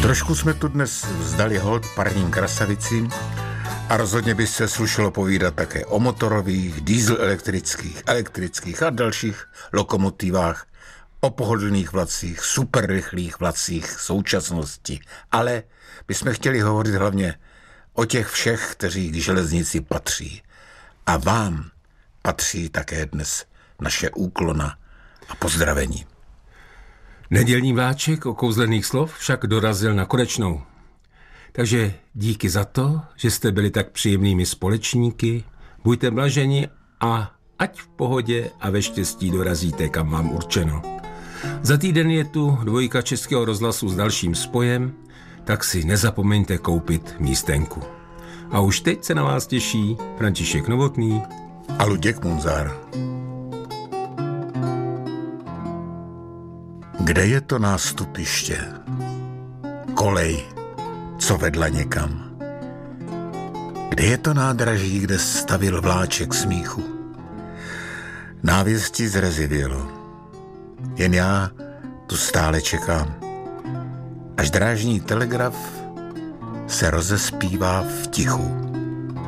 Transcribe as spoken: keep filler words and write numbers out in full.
Trošku jsme tu dnes vzdali hold parním krasavicím a rozhodně by se slušelo povídat také o motorových, diesel elektrických, elektrických a dalších lokomotivách, o pohodlných vlacích, superrychlých vlacích současnosti. Ale bychom chtěli hovořit hlavně o těch všech, kteří k železnici patří. A vám patří také dnes naše úklona a pozdravení. Nedělní vláček okouzlených slov však dorazil na konečnou. Takže díky za to, že jste byli tak příjemnými společníky, buďte blaženi a ať v pohodě a ve štěstí dorazíte, kam vám určeno. Za týden je tu dvojka Českého rozhlasu s dalším spojem, tak si nezapomeňte koupit místenku. A už teď se na vás těší František Novotný a Luděk Munzar. Kde je to nástupiště? Kolej, co vedla někam? Kde je to nádraží, kde stavil vláček smíchu? Návěstí zrezivělo. Jen já tu stále čekám. Až drážní telegraf se rozespívá v tichu.